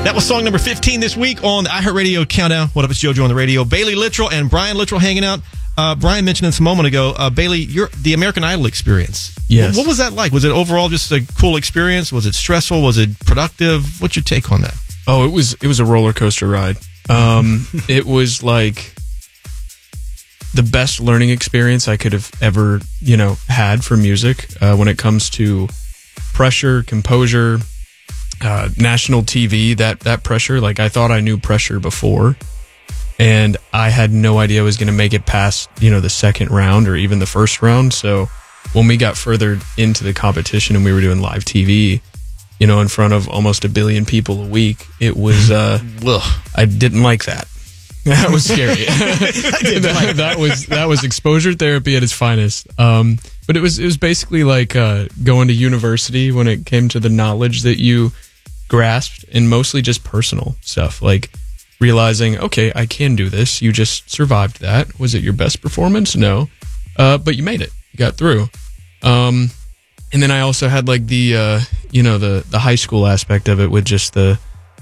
That was song number 15 this week on the iHeartRadio Countdown. What up, it's JoJo on the radio. Bailey Littrell and Brian Littrell hanging out. Brian mentioned this a moment ago. Bailey, the American Idol experience. Yes. What was that like? Was it overall just a cool experience? Was it stressful? Was it productive? What's your take on that? Oh, it was a roller coaster ride. It was like the best learning experience I could have ever, had for music when it comes to pressure, composure, national TV, that pressure. Like, I thought I knew pressure before, and I had no idea I was going to make it past, the second round or even the first round. So when we got further into the competition and we were doing live TV, in front of almost 1 billion people a week, it was, I didn't like that. That was scary. that was exposure therapy at its finest. But it was basically like going to university when it came to the knowledge that you grasped, and mostly just personal stuff, like realizing, okay, I can do this. You just survived that. Was it your best performance? No. But you made it. You got through. And then I also had like the the high school aspect of it with just the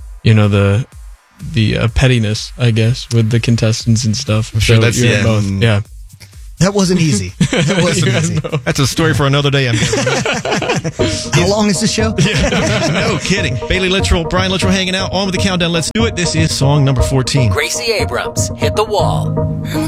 pettiness, I guess, with the contestants and stuff. I'm sure So that's you had both. Yeah. That wasn't easy. That's a story for another day. How long is this show? No kidding. Bailey Littrell, Brian Littrell hanging out on with the countdown. Let's do it. This is song number 14. Gracie Abrams, Hit the Wall.